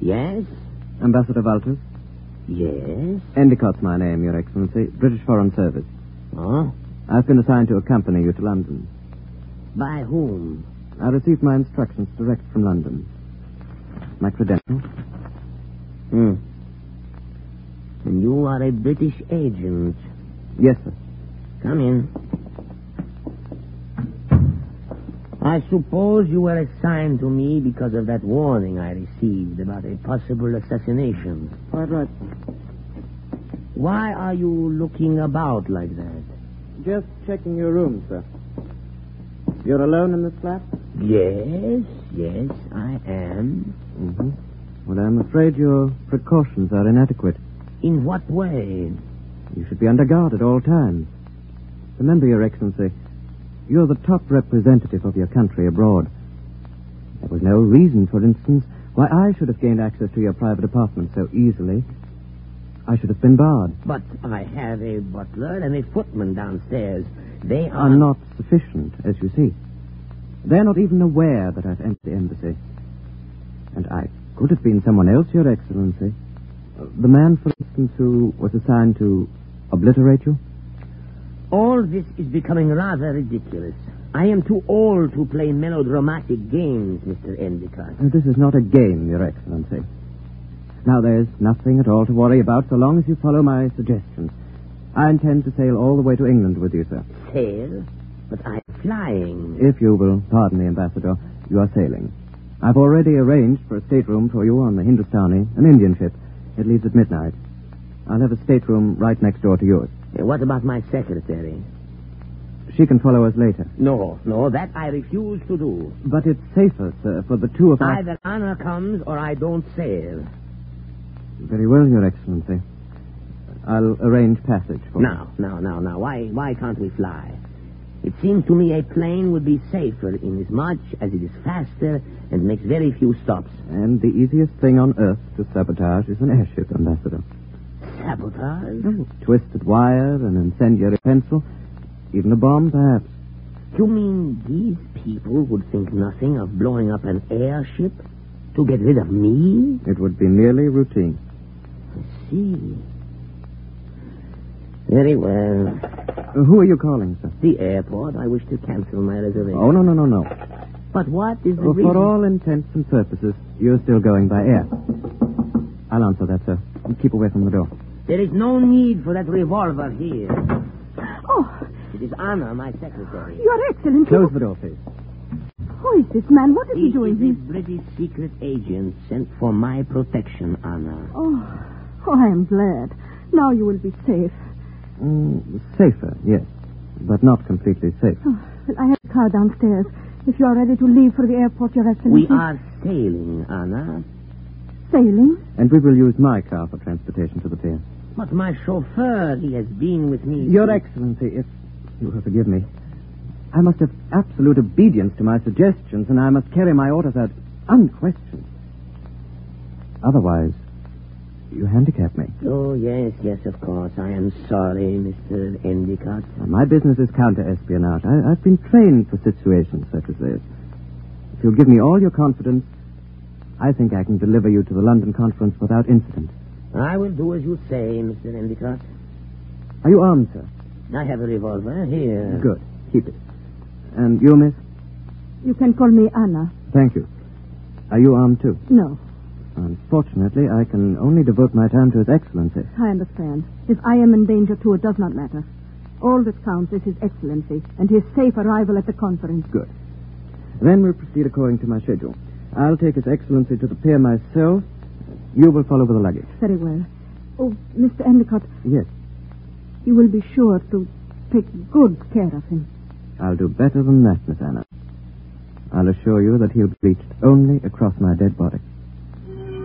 Yes? Ambassador Walters? Yes? Endicott's my name, Your Excellency. British Foreign Service. Oh? I've been assigned to accompany you to London. By whom? I received my instructions direct from London. My credentials? And you are a British agent. Yes, sir. Come in. I suppose you were assigned to me because of that warning I received about a possible assassination. Quite right. Why are you looking about like that? Just checking your room, sir. You're alone in this flat? Yes, I am. Mm-hmm. Well, I'm afraid your precautions are inadequate. In what way? You should be under guard at all times. Remember, Your Excellency, you're the top representative of your country abroad. There was no reason, for instance, why I should have gained access to your private apartment so easily. I should have been barred. But I have a butler and a footman downstairs. They are not sufficient, as you see. They're not even aware that I've entered the embassy. And I could have been someone else, Your Excellency. The man, for instance, who was assigned to obliterate you. All this is becoming rather ridiculous. I am too old to play melodramatic games, Mr. Endicott. This is not a game, Your Excellency. Now, there's nothing at all to worry about so long as you follow my suggestions. I intend to sail all the way to England with you, sir. Sail? But I'm flying. If you will pardon me, Ambassador, you are sailing. I've already arranged for a stateroom for you on the Hindustani, an Indian ship. It leaves at midnight. I'll have a stateroom right next door to yours. What about my secretary? She can follow us later. No, that I refuse to do. But it's safer, sir, for the two of us. Either Anna comes or I don't sail. Very well, Your Excellency. I'll arrange passage for you. Now. Why can't we fly? It seems to me a plane would be safer inasmuch as it is faster and makes very few stops. And the easiest thing on Earth to sabotage is an airship, Ambassador. Sabotage? No, twisted wire, an incendiary pencil, even a bomb, perhaps. You mean these people would think nothing of blowing up an airship to get rid of me? It would be merely routine. I see. Very well. Who are you calling, sir? The airport. I wish to cancel my reservation. Oh, no. But what is the reason? For all intents and purposes, you're still going by air. I'll answer that, sir. Keep away from the door. There is no need for that revolver here. Oh. It is Anna, my secretary. Your Excellency. Close the door, please. Who is this man? What is he doing He here? is a British secret agent sent for my protection, Anna. Oh, I am glad. Now you will be safe. Safer, yes. But not completely safe. Oh, well, I have a car downstairs. If you are ready to leave for the airport, Your Excellency. We are sailing, Anna. Sailing? And we will use my car for transportation to the pier. But my chauffeur, he has been with me. Your Excellency, if you will forgive me, I must have absolute obedience to my suggestions, and I must carry my orders out unquestioned. Otherwise, you handicap me. Oh, yes, of course. I am sorry, Mr. Endicott. My business is counter-espionage. I've been trained for situations such as this. If you'll give me all your confidence, I think I can deliver you to the London conference without incident. I will do as you say, Mr. Endicott. Are you armed, sir? I have a revolver here. Good. Keep it. And you, miss? You can call me Anna. Thank you. Are you armed, too? No. Unfortunately, I can only devote my time to His Excellency. I understand. If I am in danger, too, it does not matter. All that counts is His Excellency and his safe arrival at the conference. Good. Then we'll proceed according to my schedule. I'll take His Excellency to the pier myself. You will follow with the luggage. Very well. Oh, Mr. Endicott. Yes. You will be sure to take good care of him. I'll do better than that, Miss Anna. I'll assure you that he'll be reached only across my dead body.